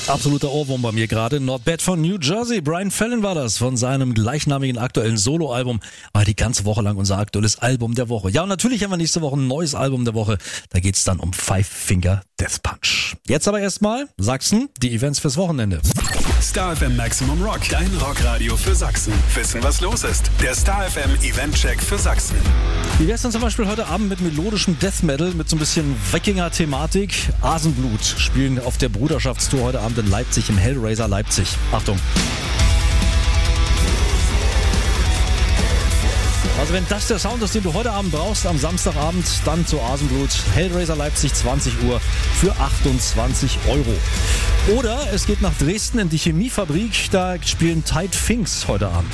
Absoluter Ohrwurm bei mir gerade. Not Bad von New Jersey. Brian Fallon war das von seinem gleichnamigen aktuellen Soloalbum. War die ganze Woche lang unser aktuelles Album der Woche. Ja, und natürlich haben wir nächste Woche ein neues Album der Woche. Da geht's dann um Five Finger Death Punch. Jetzt aber erstmal Sachsen, die Events fürs Wochenende. Star FM Maximum Rock, dein Rockradio für Sachsen. Wissen, was los ist? Der Star FM Event-Check für Sachsen. Wie wär's dann zum Beispiel heute Abend mit melodischem Death Metal, mit so ein bisschen Wikinger-Thematik? Asenblut spielen auf der Bruderschaftstour heute Abend in Leipzig, im Hellraiser Leipzig. Achtung! Also wenn das der Sound ist, den du heute Abend brauchst, am Samstagabend, dann zu Asenblut, Hellraiser Leipzig, 20 Uhr für 28 €. Oder es geht nach Dresden in die Chemiefabrik, da spielen Tight Finks heute Abend.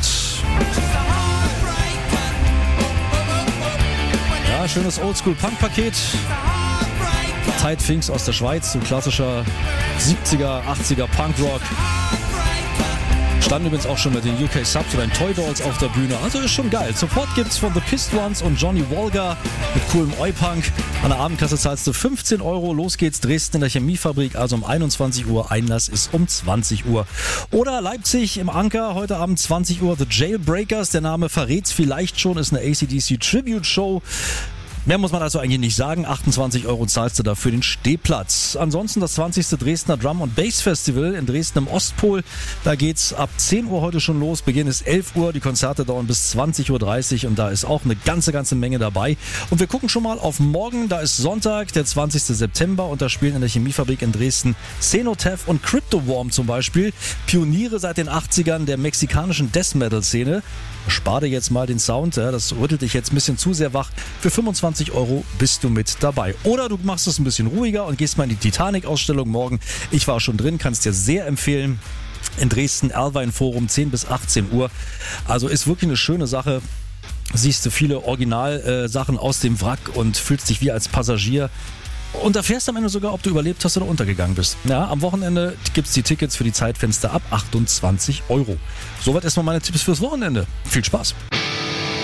Ja, schönes Oldschool-Punk-Paket. Tight Finks aus der Schweiz, so klassischer 70er, 80er Punkrock. Standen übrigens auch schon mit den UK Subs oder den Toy Dolls auf der Bühne. Also ist schon geil. Support gibt's von The Pissed Ones und Johnny Wolga mit coolem Oi-Punk. An der Abendkasse zahlst du 15 €. Los geht's, Dresden in der Chemiefabrik, also um 21 Uhr. Einlass ist um 20 Uhr. Oder Leipzig im Anker, heute Abend 20 Uhr. The Jailbreakers, der Name verrät's vielleicht schon, ist eine AC/DC Tribute Show. Mehr muss man also eigentlich nicht sagen. 28 € zahlst du dafür den Stehplatz. Ansonsten das 20. Dresdner Drum and Bass Festival in Dresden im Ostpol. Da geht's ab 10 Uhr heute schon los. Beginn ist 11 Uhr. Die Konzerte dauern bis 20:30 Uhr und da ist auch eine ganze Menge dabei. Und wir gucken schon mal auf morgen. Da ist Sonntag, der 20. September und da spielen in der Chemiefabrik in Dresden Cenotaph und Cryptoworm zum Beispiel. Pioniere seit den 80ern der mexikanischen Death Metal Szene. Spar dir jetzt mal den Sound, ja, das rüttelt dich jetzt ein bisschen zu sehr wach. Für 25 € bist du mit dabei. Oder du machst es ein bisschen ruhiger und gehst mal in die Titanic-Ausstellung morgen. Ich war schon drin, kann es dir sehr empfehlen. In Dresden, Erlwein Forum, 10 bis 18 Uhr. Also ist wirklich eine schöne Sache. Siehst du viele Original-Sachen aus dem Wrack und fühlst dich wie als Passagier. Und erfährst am Ende sogar, ob du überlebt hast oder untergegangen bist. Ja, am Wochenende gibt's die Tickets für die Zeitfenster ab 28 €. Soweit erstmal meine Tipps fürs Wochenende. Viel Spaß!